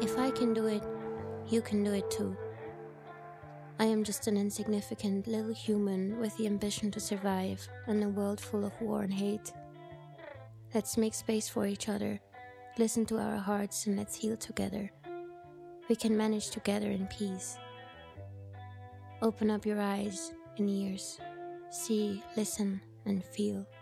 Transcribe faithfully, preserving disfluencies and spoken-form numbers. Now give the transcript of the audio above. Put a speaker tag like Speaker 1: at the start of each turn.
Speaker 1: If I can do it, you can do it too. I am just an insignificant little human with the ambition to survive in a world full of war and hate. Let's make space for each other, listen to our hearts, and let's heal together. We can manage together in peace. Open up your eyes and ears. See, listen, and feel.